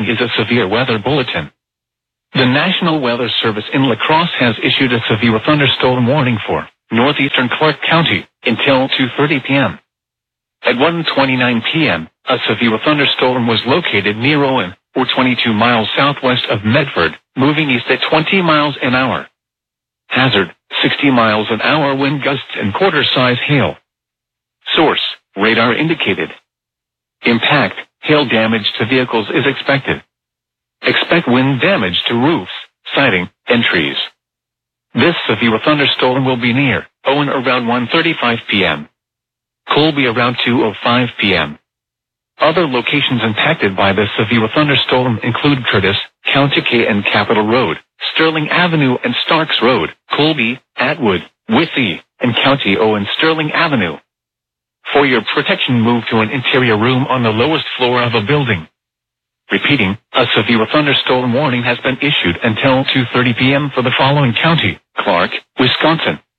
is a severe weather bulletin. The National Weather Service in La Crosse has issued a severe thunderstorm warning for northeastern Clark County until 2:30 p.m. At 1:29 p.m., a severe thunderstorm was located near Owen, or 22 miles southwest of Medford, moving east at 20 miles an hour. Hazard, 60 miles an hour wind gusts and quarter-size hail. Source, radar indicated. Impact, hail damage to vehicles is expected. Expect wind damage to roofs, siding, and trees. This severe thunderstorm will be near Owen around 1:35 p.m. Colby around 2:05 p.m. Other locations impacted by this severe thunderstorm include Curtis, County K and Capitol Road, Sterling Avenue and Starks Road, Colby, Atwood, Withee, and County O and Sterling Avenue. For your protection, move to an interior room on the lowest floor of a building. Repeating, a severe thunderstorm warning has been issued until 2:30 p.m. for the following county: Clark, Wisconsin,